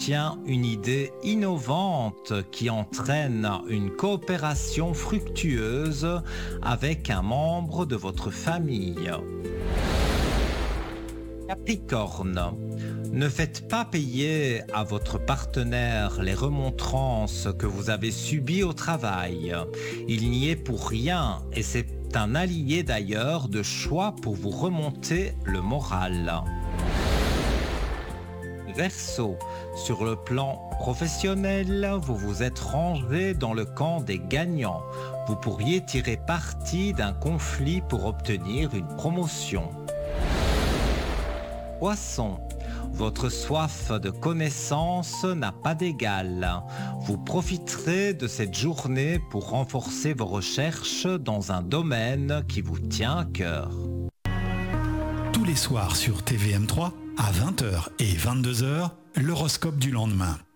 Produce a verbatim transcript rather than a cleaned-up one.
soutient une idée innovante qui entraîne une coopération fructueuse avec un membre de votre famille. Capricorne, ne faites pas payer à votre partenaire les remontrances que vous avez subies au travail. Il n'y est pour rien et c'est un allié d'ailleurs de choix pour vous remonter le moral. Verseau, sur le plan professionnel, vous vous êtes rangé dans le camp des gagnants. Vous pourriez tirer parti d'un conflit pour obtenir une promotion. Poisson, votre soif de connaissance n'a pas d'égal. Vous profiterez de cette journée pour renforcer vos recherches dans un domaine qui vous tient à cœur. Tous les soirs sur T V M trois, à vingt heures et vingt-deux heures, l'horoscope du lendemain.